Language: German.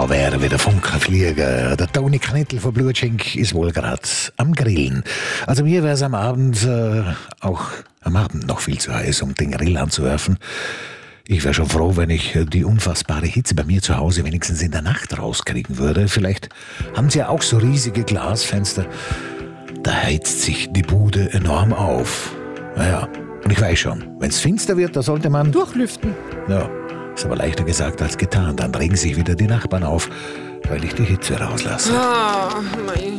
Da wäre wieder Funkerflieger. Der Toni Knittel von Blutschink ist wohl gerade am Grillen. Also mir wäre es am Abend, auch am Abend noch viel zu heiß, um den Grill anzuwerfen. Ich wäre schon froh, wenn ich die unfassbare Hitze bei mir zu Hause wenigstens in der Nacht rauskriegen würde. Vielleicht haben Sie ja auch so riesige Glasfenster. Da heizt sich die Bude enorm auf. Naja, und ich weiß schon, wenn es finster wird, da sollte man Durchlüften. Ja, ist aber leichter gesagt als getan. Dann regen sich wieder die Nachbarn auf, weil ich die Hitze rauslasse. Ah, mei.